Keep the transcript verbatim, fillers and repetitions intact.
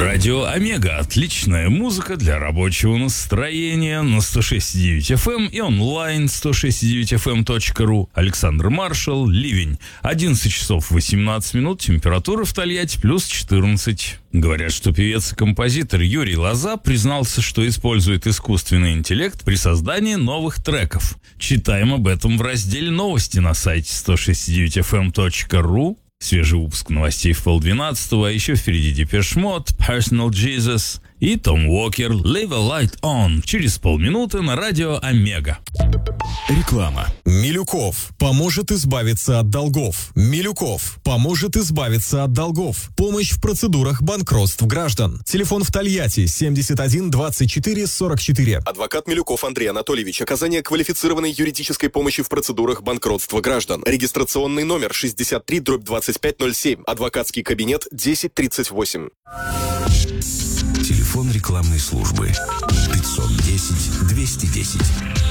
Радио Омега. Отличная музыка для рабочего настроения на сто шесть и девять эф эм и онлайн сто шесть и девять эф эм точка ру. Александр Маршал, Ливень. одиннадцать часов восемнадцать минут. Температура в Тольятти плюс четырнадцать. Говорят, что певец и композитор Юрий Лоза признался, что использует искусственный интеллект при создании новых треков. Читаем об этом в разделе «Новости» на сайте сто шесть и девять эф эм точка ру. Свежий выпуск новостей в полдвенадцатого, а еще впереди Депеш Мод, Personal Jesus и Том Уокер Leave a Light On через полминуты на радио Омега. Реклама. Милюков поможет избавиться от долгов. Милюков поможет избавиться от долгов. Помощь в процедурах банкротств граждан. Телефон в Тольятти семьдесят один двадцать четыре сорок четыре. Адвокат Милюков Андрей Анатольевич. Оказание квалифицированной юридической помощи в процедурах банкротства граждан. Регистрационный номер шестьдесят три дробь двадцать пять ноль семь. Адвокатский кабинет десять тридцать восемь. Телефон рекламной службы пятьсот десять двести десять.